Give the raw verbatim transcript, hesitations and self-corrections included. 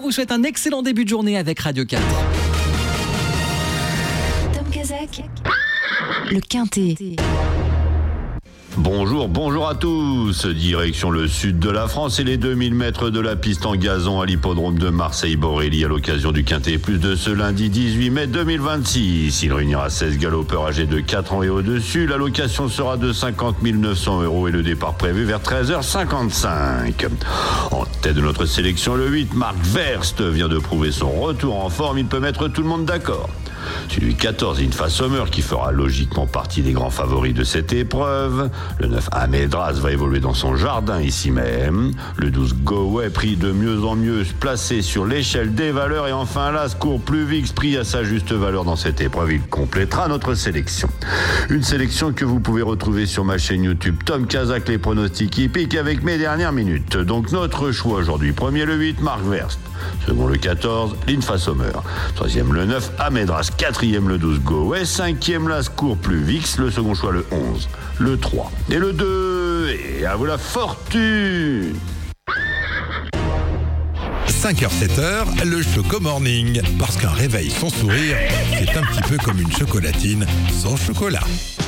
vous souhaite un excellent début de journée avec Radio quatre. Tom Kazak, le Quintet. Bonjour, bonjour à tous. Direction le sud de la France et les deux mille mètres de la piste en gazon à l'hippodrome de Marseille-Borelli à l'occasion du Quintet Plus de ce lundi dix-huit mai deux mille vingt-six. Il réunira seize galopeurs âgés de quatre ans et au-dessus. La location sera de cinquante mille neuf cents euros et le départ prévu vers treize heures cinquante-cinq. En tête de notre sélection, le huit, Marc Verst, vient de prouver son retour en forme. Il peut mettre tout le monde d'accord. Celui quatorze, Infa Sommer, qui fera logiquement partie des grands favoris de cette épreuve. Le neuf, Amedras, va évoluer dans son jardin ici même. Le douze, Goway, pris de mieux en mieux, placé sur l'échelle des valeurs. Et enfin, l'As Court Plus Vix, pris à sa juste valeur dans cette épreuve. Il complétera notre sélection. Une sélection que vous pouvez retrouver sur ma chaîne YouTube Tom Kazak, les pronostics hippiques, avec mes dernières minutes. Donc notre choix aujourd'hui. Premier, le huit, Marc Verst. Second, le quatorze, L'Infa Sommer. Troisième, le neuf, Amedras. Quatrième, le douze, Goway. Cinquième, l'As Court Plus Vix. Le second choix, le onze, le trois et le deux. Et à vous la fortune. cinq heures sept heures, le Choco Morning. Parce qu'un réveil sans sourire, c'est un petit peu comme une chocolatine sans chocolat.